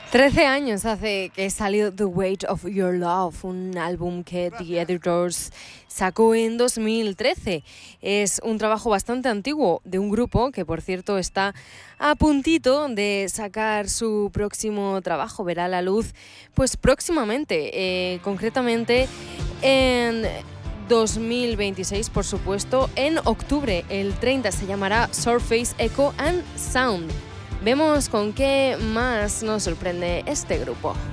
13 años hace que salió The Weight of Your Love, un álbum que The Editors sacó en 2013. Es un trabajo bastante antiguo de un grupo que, por cierto, está a puntito de sacar su próximo trabajo. Verá la luz pues próximamente, concretamente en 2026, por supuesto, en octubre, el 30, se llamará Surface Echo and Sound. Vemos con qué más nos sorprende este grupo.